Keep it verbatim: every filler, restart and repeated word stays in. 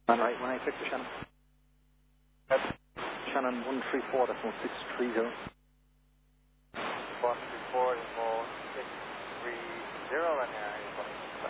On right, one eight six to Shannon. Yes. Shannon one three four, that's one six three zero. one three four, one six three zero, and uh,